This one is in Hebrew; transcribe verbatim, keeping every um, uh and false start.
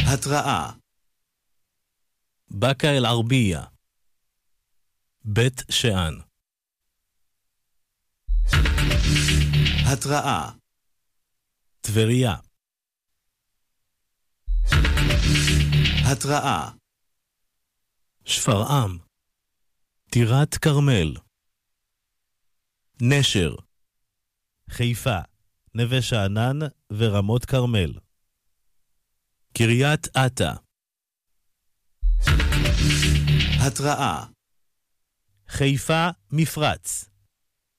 התראה. באקה אל-ערבייה, בית שאן. התראה. טבריה, התראה. שפרעם, טירת כרמל. נשר, חיפה, נווה שאנן ורמות כרמל. קריית אתא, התראה. חיפה מפרץ.